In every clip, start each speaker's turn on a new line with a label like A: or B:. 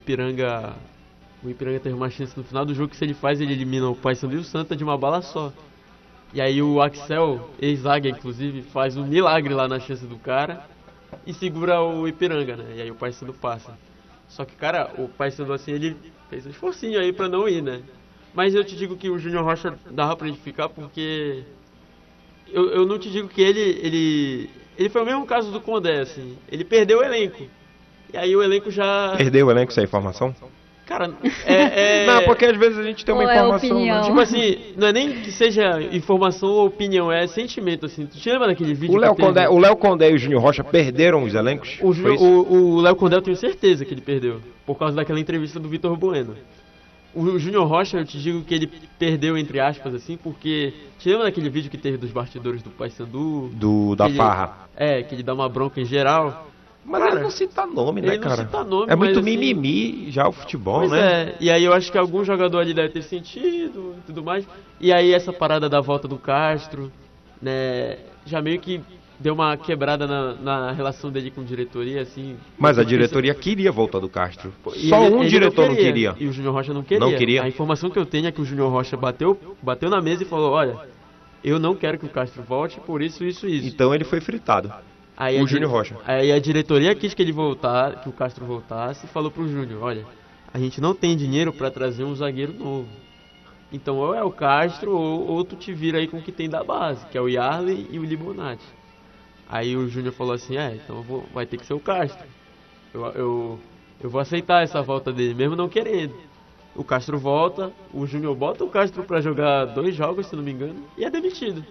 A: o Ipiranga teve uma chance no final do jogo que se ele faz, ele elimina o Paysandu e o Santa de uma bala só. E aí o Axel, ex-zaga inclusive, faz um milagre lá na chance do cara e segura o Ipiranga, né? E aí o Paysandu passa. Só que, cara, o Paysandu assim, ele fez um esforcinho aí pra não ir, né? Mas eu te digo que o Júnior Rocha dava pra identificar porque... Eu não te digo que ele foi o mesmo caso do Condé, assim. Ele perdeu o elenco. E aí o elenco já...
B: Perdeu o elenco, essa informação?
A: Cara,
B: Não, porque às vezes a gente tem uma informação...
C: opinião?
A: tipo assim, não é nem que seja informação ou opinião, é sentimento, assim. Tu te lembra daquele vídeo
B: O Léo Condé e o Júnior Rocha perderam os elencos?
A: O Léo Condé eu tenho certeza que ele perdeu. Por causa daquela entrevista do Vitor Bueno. O Júnior Rocha, eu te digo que ele perdeu, entre aspas, assim, porque... Te lembra daquele vídeo que teve dos bastidores do Paysandu?
B: Da farra.
A: Que ele dá uma bronca em geral.
B: Mas
A: cara,
B: ele não cita nome, né,
A: ele
B: cara?
A: não cita nome,
B: é muito
A: mas, assim,
B: mimimi já o futebol,
A: pois
B: né?
A: E aí eu acho que algum jogador ali deve ter sentido e tudo mais. E aí essa parada da volta do Castro, né, já meio que deu uma quebrada na relação dele com a diretoria, assim.
B: Mas a diretoria queria a volta do Castro.
A: E
B: Só
A: ele
B: um diretor não queria.
A: E o Júnior Rocha não queria.
B: Não queria.
A: A informação que eu tenho é que o Júnior Rocha bateu na mesa e falou, olha, eu não quero que o Castro volte por isso.
B: Então ele foi fritado.
A: Aí
B: o Júnior Rocha.
A: Aí a diretoria quis que o Castro voltasse e falou pro Júnior, olha, a gente não tem dinheiro pra trazer um zagueiro novo. Então ou é o Castro ou tu te vira aí com o que tem da base, que é o Yarley e o Libonati. Aí o Júnior falou assim, então vai ter que ser o Castro. Eu vou aceitar essa volta dele, mesmo não querendo. O Castro volta, o Júnior bota o Castro pra jogar 2 jogos, se não me engano, e é demitido.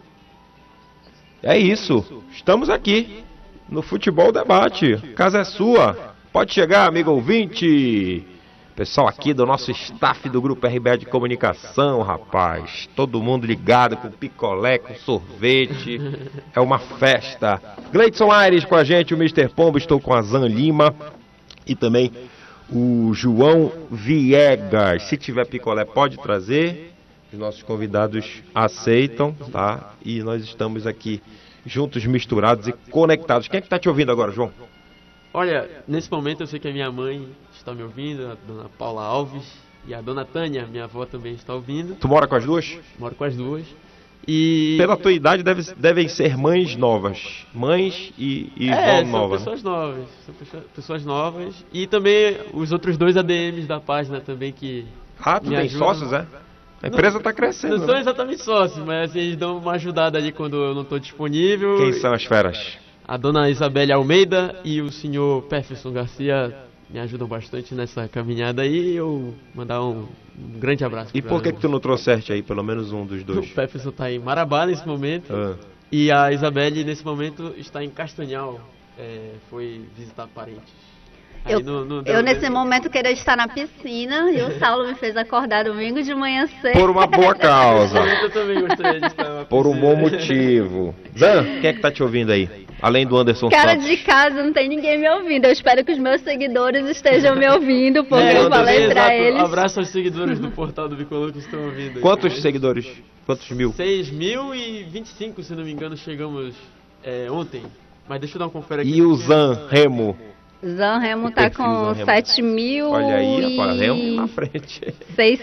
B: É isso, estamos aqui no Futebol Debate. Casa é sua, pode chegar, amigo ouvinte. Pessoal aqui do nosso staff do Grupo RBA de Comunicação, rapaz. Todo mundo ligado com picolé, com sorvete. É uma festa. Gleidson Aires com a gente, o Mr. Pombo. Estou com a Zan Lima e também o João Viegas. Se tiver picolé, pode trazer. Os nossos convidados aceitam, tá? E nós estamos aqui juntos, misturados e conectados. Quem é que está te ouvindo agora, João?
A: Olha, nesse momento eu sei que a minha mãe está me ouvindo, a dona Paula Alves, e a dona Tânia, minha avó, também está ouvindo.
B: Tu mora com as duas?
A: Moro com as duas. E...
B: Pela tua idade devem ser mães novas. Mães e vó nova.
A: São pessoas novas. São pessoas novas. E também os outros 2 ADMs da página também que...
B: Tu tem sócios, é? A empresa está crescendo.
A: Não são exatamente sócios, mas eles dão uma ajudada ali quando eu não estou disponível.
B: Quem são as feras?
A: A dona Isabelle Almeida e o senhor Pefferson Garcia me ajudam bastante nessa caminhada aí. Eu mandar um grande abraço.
B: E por que tu não trouxeste aí pelo menos um dos 2?
A: O Pefferson está em Marabá nesse momento. E a Isabelle nesse momento está em Castanhal. Foi visitar parentes.
C: Eu nesse momento queria estar na piscina e o Saulo me fez acordar domingo de manhã cedo.
B: Por uma boa causa.
A: Eu também gostaria de estar na piscina.
B: Por um bom motivo. Dan, quem é que tá te ouvindo aí? Além do Anderson
C: Cara,
B: Santos.
C: de casa não tem ninguém me ouvindo. Eu espero que os meus seguidores estejam me ouvindo, porque eu falei pra eles.
A: Abraço aos seguidores do portal do Bicolor que estão ouvindo aí.
B: Quantos seguidores? Quantos mil?
A: 6.025, se não me engano, chegamos ontem. Mas deixa eu dar uma confere aqui.
B: E o Zan Remo?
C: Zan Remo tá com 7.000.
B: Olha aí, rapaz, Remo na frente.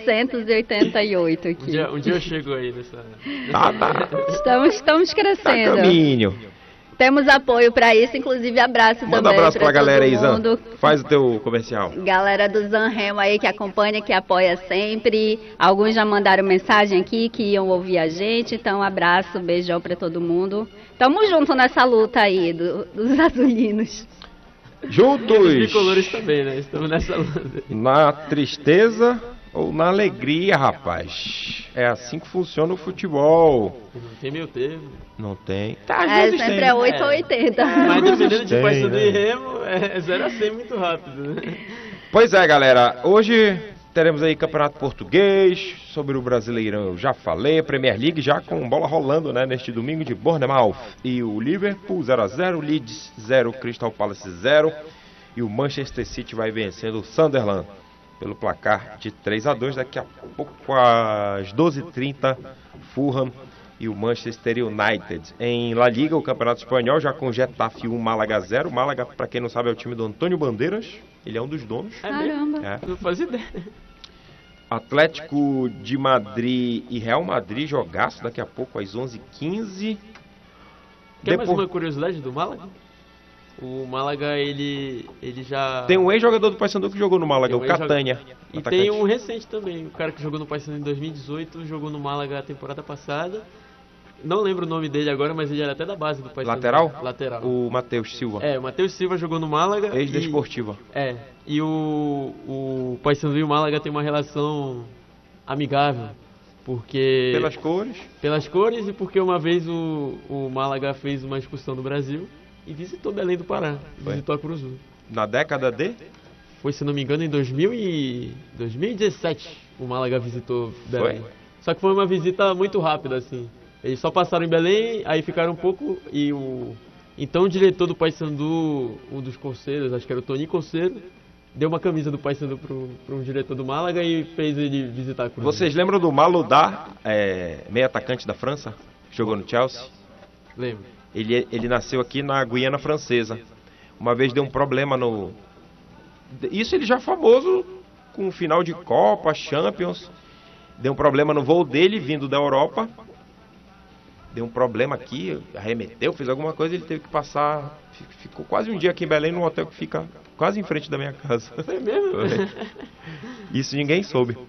C: 688 aqui.
A: Um dia eu chego aí nessa...
B: Tá.
C: Estamos crescendo.
B: Tá caminho.
C: Temos apoio pra isso, inclusive abraço também.
B: Manda abraço pra galera aí, Zan.
C: Mundo.
B: Faz o teu comercial.
C: Galera do Zan Remo aí que acompanha, que apoia sempre. Alguns já mandaram mensagem aqui que iam ouvir a gente. Então, abraço, beijão pra todo mundo. Tamo junto nessa luta aí dos azulinos.
B: Juntos!
A: Os bicolores também, né? Estamos nessa luta.
B: Na tristeza ou na alegria, rapaz. É assim que funciona o futebol.
A: Não tem meio termo.
B: Não tem.
C: Sempre
B: tem.
C: é 8 ou 80.
A: Mas dependendo de
B: tem,
A: Paysandu
B: né?
A: e Remo, é 0 a 100 muito rápido, né?
B: Pois é, galera. Hoje teremos aí Campeonato Português. Sobre o Brasileirão eu já falei. A Premier League já com bola rolando, né? Neste domingo de Bournemouth. E o Liverpool 0-0, Leeds 0, Crystal Palace 0. E o Manchester City vai vencendo o Sunderland pelo placar de 3-2. Daqui a pouco, às 12h30, Fulham e o Manchester United. Em La Liga, o Campeonato Espanhol, já com Getafe 1, Málaga 0. Málaga, para quem não sabe, é o time do Antônio Bandeiras. Ele é um dos donos.
C: Caramba.
A: Não fazia ideia.
B: Atlético de Madrid e Real Madrid jogaço daqui a pouco às 11h15.
A: Quer mais uma curiosidade do Málaga? O Málaga, ele já...
B: Tem um ex-jogador do Paysandu que jogou no Málaga, o Catanha.
A: E tem um recente também, o cara que jogou no Paysandu em 2018, jogou no Málaga a temporada passada. Não lembro o nome dele agora, mas ele era até da base do Paysandu.
B: Lateral? O Matheus Silva.
A: O Matheus Silva jogou no Málaga.
B: Ex-Desportiva.
A: E o Paysandu e o Málaga tem uma relação amigável. Porque... Pelas cores e porque uma vez o Málaga fez uma excursão do Brasil e visitou Belém do Pará. Visitou a Curuzu.
B: Na década de?
A: Foi, se não me engano, em 2017 o Málaga visitou Belém. Só que foi uma visita muito rápida, assim. Eles só passaram em Belém, aí ficaram um pouco e então o diretor do Paysandu, um dos conceiros, acho que era o Tony Conceiro, deu uma camisa do Paysandu para um diretor do Málaga e fez ele visitar a Cruz.
B: Vocês lembram do Malodá, meio atacante da França? Jogou no Chelsea?
A: Lembro.
B: Ele nasceu aqui na Guiana Francesa. Uma vez deu um problema no... Isso ele já famoso com final de Copa, Champions. Deu um problema no voo dele, vindo da Europa. Deu um problema aqui, arremeteu, fez alguma coisa, ele teve que passar... Ficou quase um dia aqui em Belém, num hotel que fica quase em frente da minha casa.
A: Foi mesmo?
B: Isso ninguém soube.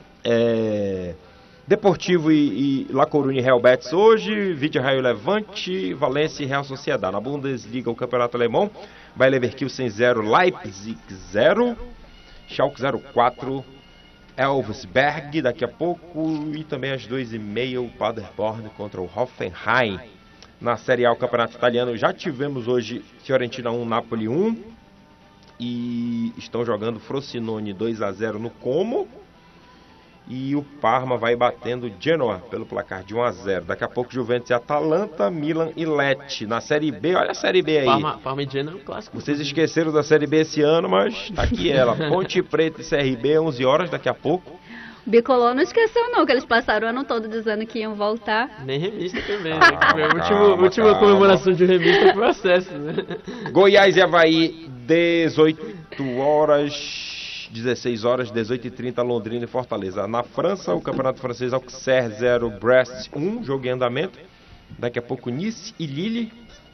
B: Deportivo e La Coruña e Real Betis hoje, Vídea Raio Levante, Valência e Real Sociedade. Na Bundesliga, o campeonato alemão, Bayer Leverkusen 0, Leipzig 0, Schalke 04, Elversberg daqui a pouco e também às 2h30 o Paderborn contra o Hoffenheim. Na Série A, o campeonato italiano, já tivemos hoje Fiorentina 1, Napoli 1 e estão jogando Frosinone 2-0 no Como. E o Parma vai batendo Genoa pelo placar de 1-0. Daqui a pouco Juventus e Atalanta, Milan e Lecce. Na Série B, olha a Série B aí.
A: Parma e Genoa é um clássico.
B: Vocês esqueceram da Série B esse ano, mas tá aqui ela. Ponte Preta e CRB, 11 horas daqui a pouco.
C: Bicolor não esqueceu não, que eles passaram o ano todo dizendo que iam voltar.
A: Nem revista também, né? A última comemoração de revista foi o acesso, né?
B: Goiás e Avaí, 18 horas... 16 horas, 18h30, Londrina e Fortaleza. Na França, o campeonato francês, Auxerre 0, Brest 1, jogo em andamento. Daqui a pouco Nice e Lille.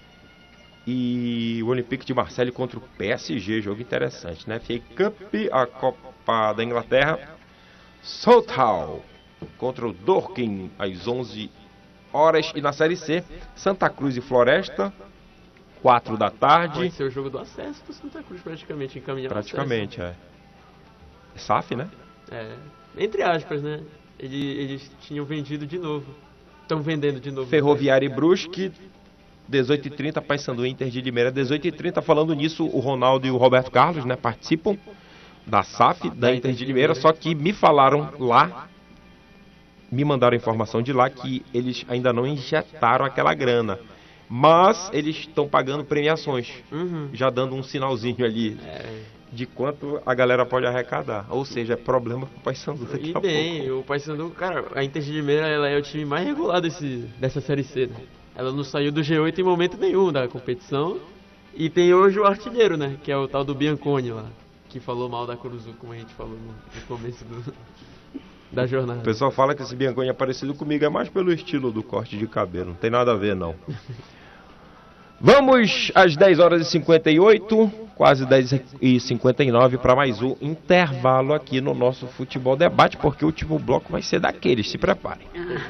B: E o Olympique de Marseille contra o PSG, jogo interessante, né? FA Cup, a Copa da Inglaterra. Southall contra o Dorking, às 11 horas. E na Série C, Santa Cruz e Floresta, 4 da tarde.
A: Vai ser o jogo do acesso do Santa Cruz, praticamente, encaminhado.
B: Praticamente, SAF, né?
A: Entre aspas, né? Eles tinham vendido de novo. Estão vendendo de novo.
B: Ferroviária e Brusque, 18h30, Paysandu Inter de Limeira, 18h30. Falando nisso, o Ronaldo e o Roberto Carlos, né, participam da SAF, da Inter de Limeira, só que me falaram lá, me mandaram informação de lá que eles ainda não injetaram aquela grana. Mas eles estão pagando premiações, já dando um sinalzinho ali de quanto a galera pode arrecadar. Ou seja, é problema pro Paysandu daqui a pouco.
A: O Paysandu, cara, a Inter de Limeira, ela é o time mais regular dessa Série C, né? Ela não saiu do G8 em momento nenhum da competição. E tem hoje o artilheiro, né? Que é o tal do Bianconi lá, que falou mal da Curuzu, como a gente falou no começo da jornada. O
B: pessoal fala que esse Bianconi é parecido comigo, é mais pelo estilo do corte de cabelo, não tem nada a ver não. Vamos às 10 horas e 58, quase 10 e 59 para mais um intervalo aqui no nosso Futebol Debate, porque o último bloco vai ser daqueles, se preparem.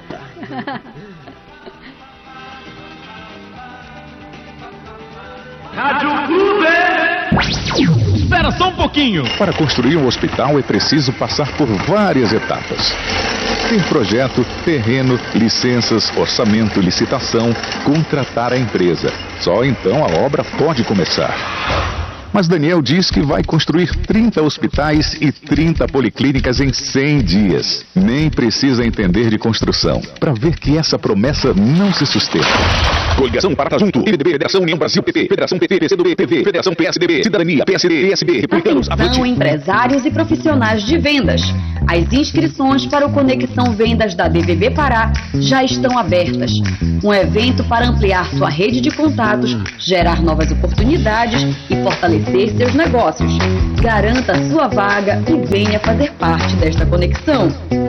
D: Rádio Clube! Espera só um pouquinho!
E: Para construir um hospital é preciso passar por várias etapas. Ter projeto, terreno, licenças, orçamento, licitação, contratar a empresa. Só então a obra pode começar. Mas Daniel diz que vai construir 30 hospitais e 30 policlínicas em 100 dias. Nem precisa entender de construção para ver que essa promessa não se sustenta.
B: Coligação Parata Junto, MDB, Federação União Brasil, PP, Federação PT, PCdoB, PV, Federação PSDB, Cidadania, PSD, PSB, Republicanos, Avante.
D: São empresários e profissionais de vendas. As inscrições para o Conexão Vendas da DVB Pará já estão abertas. Um evento para ampliar sua rede de contatos, gerar novas oportunidades e fortalecer seus negócios. Garanta sua vaga e venha fazer parte desta conexão.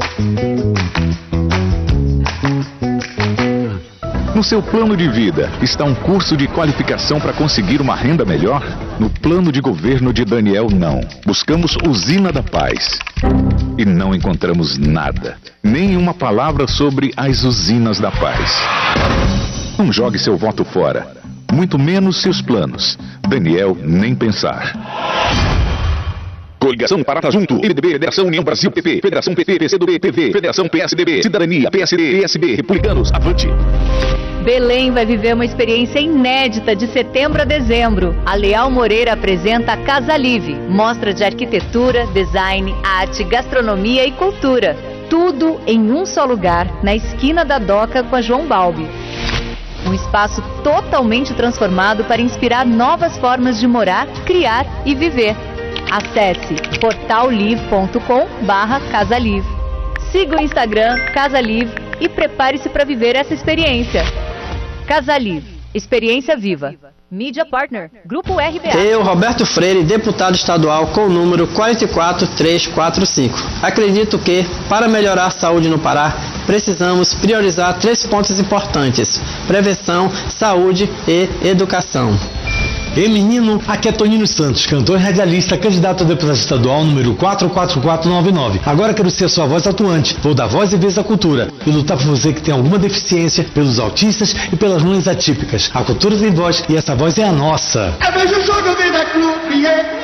E: No seu plano de vida, está um curso de qualificação para conseguir uma renda melhor? No plano de governo de Daniel, não. Buscamos Usina da Paz. E não encontramos nada. Nem uma palavra sobre as usinas da paz. Não jogue seu voto fora. Muito menos seus planos. Daniel, nem pensar.
B: Coligação Parata Junto, MDB, Federação União Brasil, PP, Federação PT, PCdoB, PV, Federação PSDB, Cidadania, PSD, PSB, Republicanos, Avante.
F: Belém vai viver uma experiência inédita de setembro a dezembro. A Leal Moreira apresenta a Casa Live, mostra de arquitetura, design, arte, gastronomia e cultura. Tudo em um só lugar, na esquina da Doca com a João Balbi. Um espaço totalmente transformado para inspirar novas formas de morar, criar e viver. Acesse portallive.com/Casa-Live. Siga o Instagram Casa Live e prepare-se para viver essa experiência. Casa Live, experiência viva. Mídia Partner, Grupo RBA.
G: Eu, Roberto Freire, deputado estadual com o número 44345. Acredito que, para melhorar a saúde no Pará, precisamos priorizar 3 pontos importantes: prevenção, saúde e educação.
H: Ei menino, aqui é Tonino Santos, cantor e radialista, candidato a deputado estadual número 44499. Agora quero ser a sua voz atuante, vou dar voz e vez à cultura e lutar por você que tem alguma deficiência, pelos autistas e pelas mães atípicas. A cultura tem voz e essa voz é a nossa.
I: Eu vejo o jogo, vem da clube,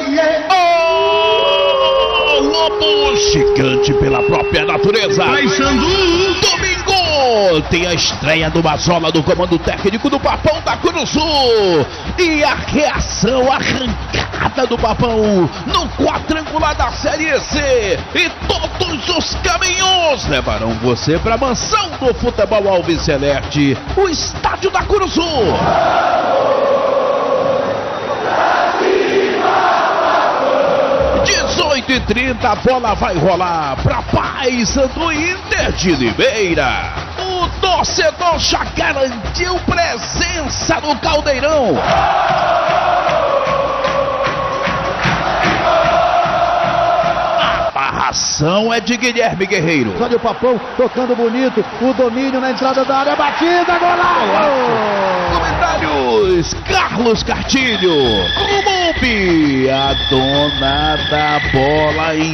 J: Lobo gigante pela própria natureza. Domingo tem a estreia do Mazola do comando técnico do Papão da Curuzu. E a reação arrancada do Papão no quadrangular da Série C. E todos os caminhos levarão você para a mansão do futebol Alves Celeste, o estádio da Curuzu. 18h30, a bola vai rolar para Paysandu Inter de Limeira. O torcedor já garantiu presença no Caldeirão. A barração é de Guilherme Guerreiro.
K: Olha o Papão tocando bonito, o domínio na entrada da área, batida, golaço!
J: Comentários, Carlos Cartilho. Clube, a dona da bola em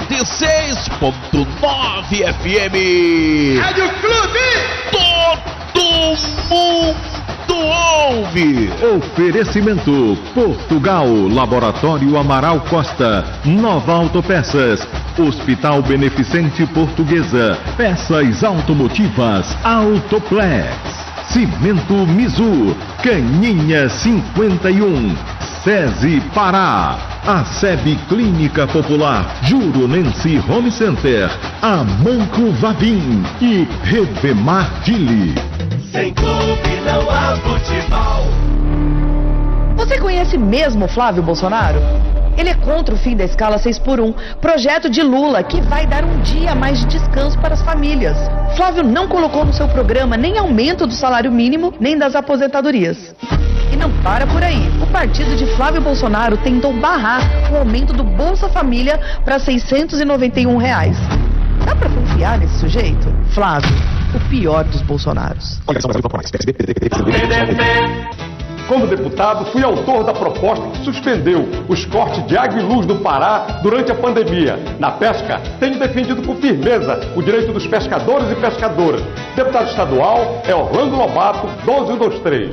J: 106.9 FM.
I: Rádio Clube!
J: Todo mundo ouve.
L: Oferecimento Portugal, Laboratório Amaral Costa, Nova Autopeças, Hospital Beneficente Portuguesa, Peças Automotivas, Autoplex, Cimento Mizu, Caninha 51, SESI Pará, a SEB Clínica Popular, Juronense Home Center, Amanco Vavim e Revemar Dili.
I: Sem clube não há futebol.
M: Você conhece mesmo Flávio Bolsonaro? Ele é contra o fim da escala 6x1, projeto de Lula que vai dar um dia a mais de descanso para as famílias. Flávio não colocou no seu programa nem aumento do salário mínimo, nem das aposentadorias. E não para por aí. O partido de Flávio Bolsonaro tentou barrar o aumento do Bolsa Família para R$ 691. Dá pra confiar nesse sujeito? Flávio, o pior dos Bolsonaros.
N: Como deputado, fui autor da proposta que suspendeu os cortes de água e luz do Pará durante a pandemia. Na pesca, tenho defendido com firmeza o direito dos pescadores e pescadoras. Deputado estadual é Orlando Lobato, 1223.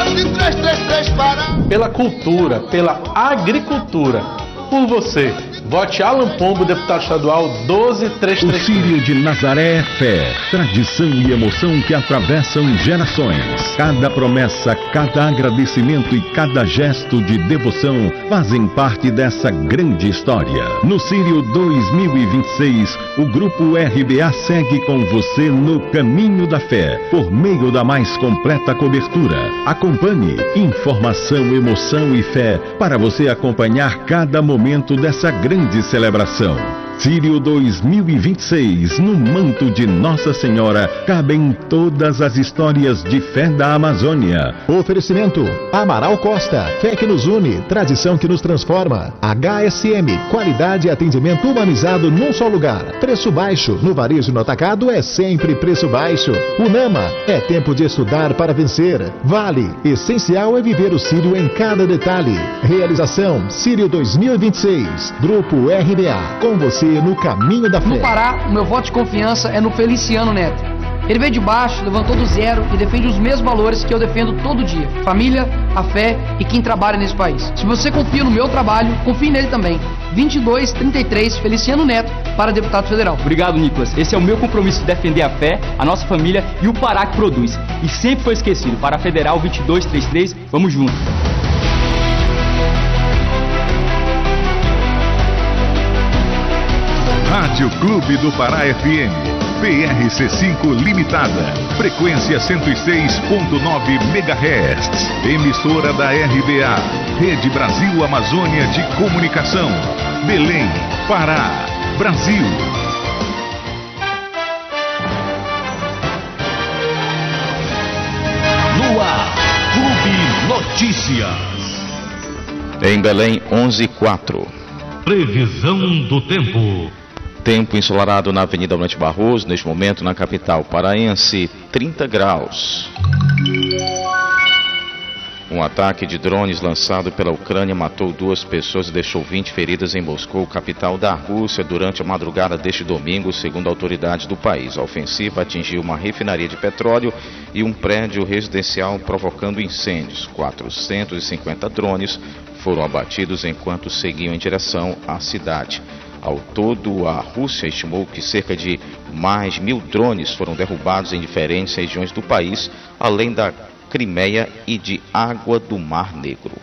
I: 12333 Pará.
O: Pela cultura, pela agricultura, por você, Vote Alan Pombo, deputado estadual 12333.
L: O Círio de Nazaré é fé, tradição e emoção que atravessam gerações. Cada promessa, cada agradecimento e cada gesto de devoção fazem parte dessa grande história. No Círio 2026, o Grupo RBA segue com você no caminho da fé, por meio da mais completa cobertura. Acompanhe informação, emoção e fé para você acompanhar cada momento dessa grande celebração. Círio 2026, no manto de Nossa Senhora, cabem todas as histórias de fé da Amazônia.
P: Oferecimento: Amaral Costa, fé que nos une, tradição que nos transforma. HSM, qualidade e atendimento humanizado num só lugar. Preço baixo, no varejo e no atacado é sempre preço baixo. Unama, é tempo de estudar para vencer. Vale, essencial é viver o Círio em cada detalhe. Realização: Círio 2026, Grupo RBA, com você no caminho da fé.
Q: No Pará, o meu voto de confiança é no Feliciano Neto. Ele veio de baixo, levantou do zero e defende os mesmos valores que eu defendo todo dia: família, a fé e quem trabalha nesse país. Se você confia no meu trabalho, confie nele também. 2233, Feliciano Neto, para deputado federal.
R: Obrigado, Nicolas. Esse é o meu compromisso de defender a fé, a nossa família e o Pará que produz. E sempre foi esquecido. Para a Federal 2233, vamos juntos.
L: Rádio Clube do Pará FM, PRC5 Limitada, frequência 106.9 MHz, emissora da RBA, Rede Brasil Amazônia de Comunicação, Belém, Pará, Brasil. No ar, Clube Notícias.
B: Em Belém, 11h04.
L: Previsão do tempo.
B: Tempo ensolarado na Avenida Almirante Barroso, neste momento na capital paraense, 30 graus. Um ataque de drones lançado pela Ucrânia matou 2 pessoas e deixou 20 feridas em Moscou, capital da Rússia, durante a madrugada deste domingo, segundo autoridades do país. A ofensiva atingiu uma refinaria de petróleo e um prédio residencial, provocando incêndios. 450 drones foram abatidos enquanto seguiam em direção à cidade. Ao todo, a Rússia estimou que cerca de mais 1.000 drones foram derrubados em diferentes regiões do país, além da Crimeia e de Água do Mar Negro.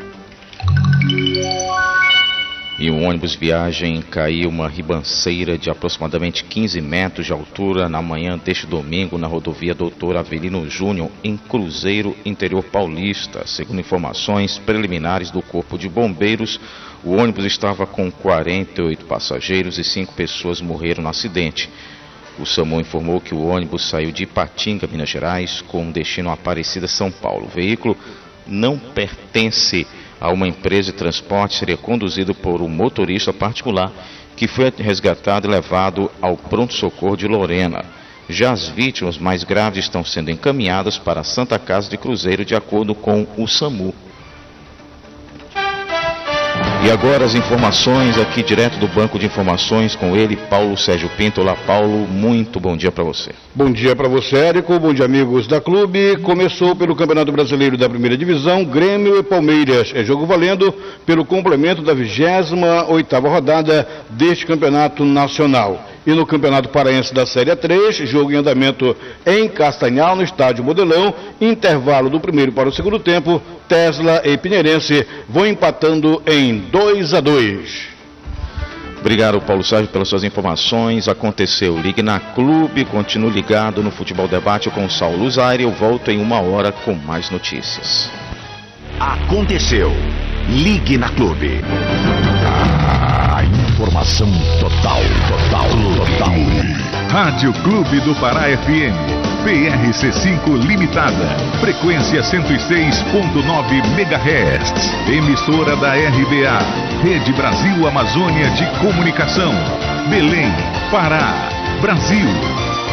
B: Em um ônibus viagem caiu uma ribanceira de aproximadamente 15 metros de altura na manhã deste domingo na rodovia Doutor Avelino Júnior, em Cruzeiro, interior paulista. Segundo informações preliminares do Corpo de Bombeiros, o ônibus estava com 48 passageiros e 5 pessoas morreram no acidente. O SAMU informou que o ônibus saiu de Ipatinga, Minas Gerais, com destino a Aparecida, São Paulo. O veículo não pertence a uma empresa de transporte, seria conduzido por um motorista particular que foi resgatado e levado ao pronto-socorro de Lorena. Já as vítimas mais graves estão sendo encaminhadas para a Santa Casa de Cruzeiro, de acordo com o SAMU. E agora as informações aqui direto do Banco de Informações com ele, Paulo Sérgio Pinto. Olá, Paulo, muito bom dia para você.
S: Bom dia para você, Érico, bom dia, amigos da Clube. Começou pelo Campeonato Brasileiro da Primeira Divisão, Grêmio e Palmeiras. É jogo valendo pelo complemento da 28ª rodada deste Campeonato Nacional. E no Campeonato Paraense da Série 3, jogo em andamento em Castanhal, no estádio Modelão, intervalo do primeiro para o segundo tempo, Tesla e Pinheirense vão empatando em 2-2.
B: Obrigado, Paulo Sérgio, pelas suas informações. Aconteceu. Ligue na Clube, continue ligado no Futebol Debate com Saulo Zaire. Eu volto em 1 hora com mais notícias.
L: Aconteceu. Ligue na Clube. Informação total. Rádio Clube do Pará FM, PRC5 Limitada, frequência 106.9 MHz, emissora da RBA, Rede Brasil Amazônia de Comunicação, Belém, Pará, Brasil.